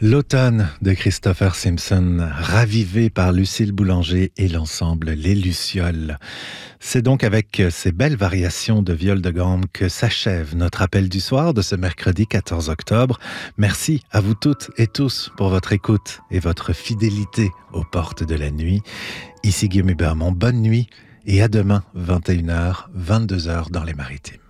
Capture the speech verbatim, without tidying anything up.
L'automne de Christopher Simpson, ravivé par Lucille Boulanger et l'ensemble Les Lucioles. C'est donc avec ces belles variations de viol de gamme que s'achève notre appel du soir de ce mercredi quatorze octobre. Merci à vous toutes et tous pour votre écoute et votre fidélité aux portes de la nuit. Ici Guillaume Hubermont, bonne nuit et à demain, vingt et une heures, vingt-deux heures dans les Maritimes.